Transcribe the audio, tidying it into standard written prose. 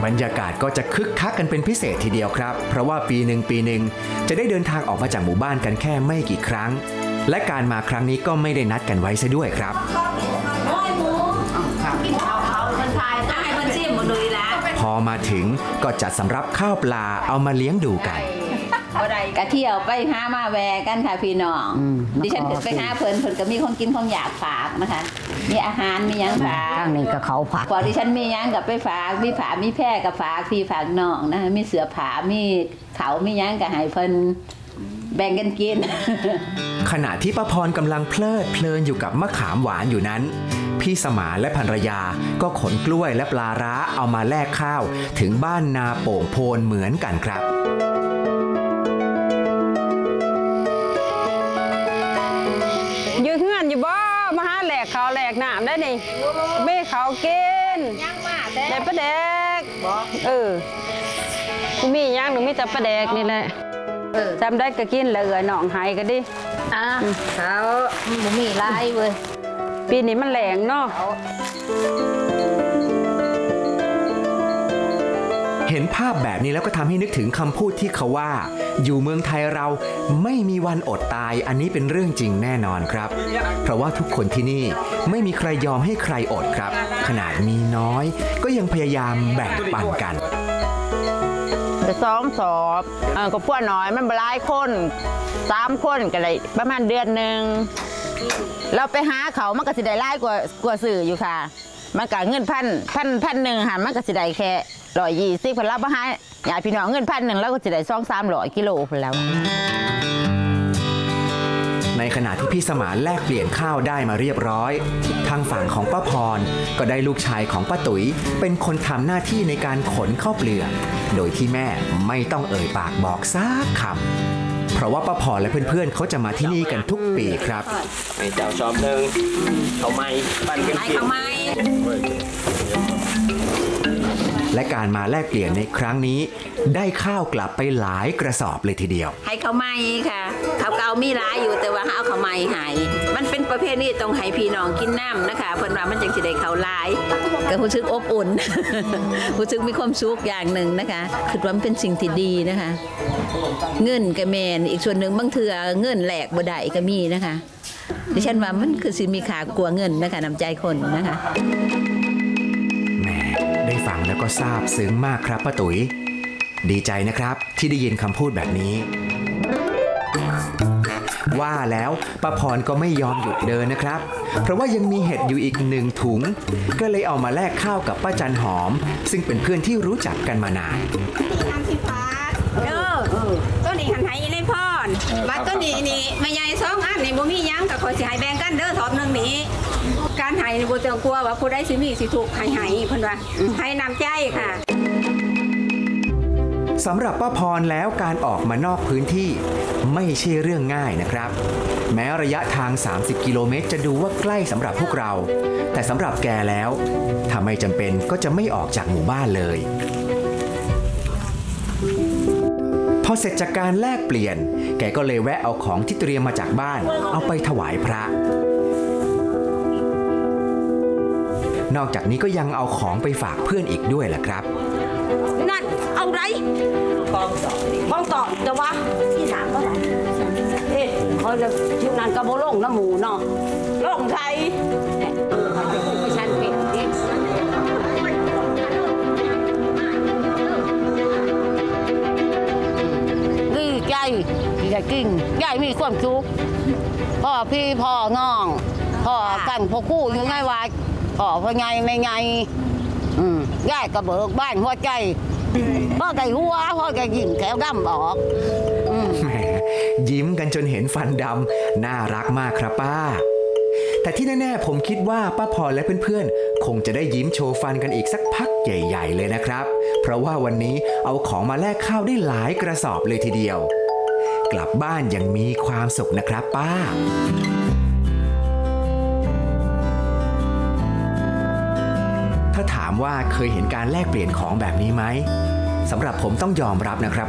บรรยากาศก็จะคึกคักกันเป็นพิเศษทีเดียวครับเพราะว่าปีหนึ่งจะได้เดินทางออกมาจากหมู่บ้านกันแค่ไม่กี่ครั้งและการมาครั้งนี้ก็ไม่ได้นัดกันไว้ซะด้วยครับพอมาถึงก็จัดสำรับข้าวปลาเอามาเลี้ยงดูกันกะเที่ยวไปหามาแวกันค่ะพี่น้องดิฉันไปหาเพิ่นก็มีของกินของอยากฝากนะคะมีอาหารมียังฝากข้างนี้ก็เขาฝากพอดิฉันมียังกับไปฝากมีฝามีแพร่กับฝากพี่ฝากน้องนะคะมีเสือผามีเขามียังกับให้เพิ่นแบ่งกันกินขณะที่ป้าพรกำลังเพลิดเพลินอยู่กับมะขามหวานอยู่นั้นพี่สมานและภรรยาก็ขนกล้วยและปลาร้าเอามาแลกข้าวถึงบ้านนาโป่งโพนเหมือนกันครับอยู่เฮือนอยู่บ่มาหาแหลกเขาแหลกน้ำได้นี่ไม่เขากินยังมาแต่ปลาแดกมียังหนูมีแต่ปลาแดกนี่แหละจำได้ก็กินแล้วหนองหายก็ดิเขามีลายเว้ยปีนี้มันแหลงเนาะเห็นภาพแบบนี้แล้วก็ทำให้นึกถึงคำพูดที่เขาว่าอยู่เมืองไทยเราไม่มีวันอดตายอันนี้เป็นเรื่องจริงแน่นอนครับเพราะว่าทุกคนที่นี่ไม่มีใครยอมให้ใครอดครับขนาดมีน้อยก็ยังพยายามแบ่งปันกันจะซ้อมสอบก็พวกน้อยมันหลายคน3 คนก็เลยประมาณเดือนหนึ่งเราไปหาเขามันก็สิได้หลายกว่าสื่ออยู่ค่ะมันก็เงินพันหนึ่งหันมันก็สิได้แค่120คนเราไปหาญาติพี่น้องเงิน1,100แล้วก็สิได้200-300 กิโลคนแล้วในขณะที่พี่สมานแลกเปลี่ยนข้าวได้มาเรียบร้อยทางฝั่งของป้าพรก็ได้ลูกชายของป้าตุ๋ยเป็นคนทำหน้าที่ในการขนข้าวเปลือกโดยที่แม่ไม่ต้องเอ่ยปากบอกสักคำเพราะว่าป้าพรและเพื่อนๆเขาจะมาที่นี่กันทุกปีครับให้เจ้าชอบหนึ่งเขาไม่ปั้นกันกินเขาไม่และการมาแลกเปลี่ยนในครั้งนี้ได้ข้าวกลับไปหลายกระสอบเลยทีเดียวให้เขาไม่ค่ะเขาเก่ามีร้ายอยู่แต่ว่าเอาเขาไม่หายมันเป็นประเภทนี้ต้องให้พี่น้องกินน้ำนะคะเพิ่นว่ามันจังสิได้เขาร้ายก็รู้สึกอบอุ่นรู้สึกมีความสุขอย่างหนึ่งนะคะคือว่ามันเป็นสิ่งที่ดีนะคะเงินกระแมนอีกส่วนหนึ่งบางเทื่อเงินแหลกบ่ได้ก็มีนะคะดิฉันว่ามันคือสิมีค่ากลัวเงินนะคะน้ำใจคนนะคะได้ฟังแล้วก็ซาบซึ้งมากครับป้าตุ๋ยดีใจนะครับที่ได้ยินคำพูดแบบนี้ว่าแล้วป้าพรก็ไม่ยอมหยุดเดินนะครับเพราะว่ายังมีเห็ดอยู่อีก1 ถุงก็เลยเอามาแลกข้าวกับป้าจันหอมซึ่งเป็นเพื่อนที่รู้จักกันมานานตัวนี้หันให้เลยพ่อบัดตัวนี้นี่ไม่ใหญ่2 อันนี่บ่มียังก็ขอสิให้แบ่งกันเด้อทอบนึงนี้การให้บ่ต้องกลัวว่าผู้ใดสิมีสิถูกให้เพิ่นว่าให้น้ำใจค่ะสำหรับป้าพรแล้วการออกมานอกพื้นที่ไม่ใช่เรื่องง่ายนะครับแม้ระยะทาง30 กิโลเมตรจะดูว่าใกล้สำหรับพวกเราแต่สำหรับแกแล้วถ้าไม่จำเป็นก็จะไม่ออกจากหมู่บ้านเลยพอเสร็จจากการแลกเปลี่ยนแกก็เลยแวะเอาของที่เตรียมมาจากบ้านเอาไปถวายพระนอกจากนี้ก็ยังเอาของไปฝากเพื่อนอีกด้วยแหละครับนั่นเอาไรบ้องต่อจะวะที่ถามก็ได้เขาจะชุดนั้นก็โบลงน้ำหมูเนาะลงไทยไม่ชันเป็ดดีใจอยากกินยายมีความสุขพ่อพี่พ่อน้องพ่อกันพ่อคู่อยู่ไงวะพ่อพ่อไงไม่ไงยายกระเบิกบ้านหัวใจพ่อไก่หัวพ่อไก่ยิ้มแก้วดำออกยิ้มกันจนเห็นฟันดำน่ารักมากครับป้าแต่ที่แน่ๆผมคิดว่าป้าพรและเพื่อนๆคงจะได้ยิ้มโชว์ฟันกันอีกสักพักใหญ่ๆเลยนะครับเพราะว่าวันนี้เอาของมาแลกข้าวได้หลายกระสอบเลยทีเดียวกลับบ้านยังมีความสุขนะครับป้าถ้าถามว่าเคยเห็นการแลกเปลี่ยนของแบบนี้ไหมสำหรับผมต้องยอมรับนะครับ